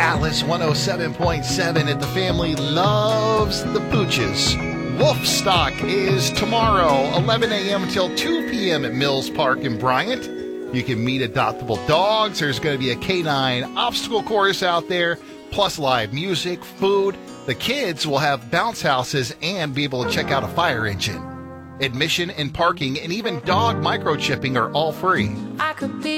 Atlas 107.7 at the family loves the pooches. Wolfstock is tomorrow, 11 a.m. till 2 p.m. at Mills Park in Bryant. You can meet adoptable dogs. There's going to be a canine obstacle course out there, plus live music, food. The kids will have bounce houses and be able to check out a fire engine. Admission and parking and even dog microchipping are all free. I could be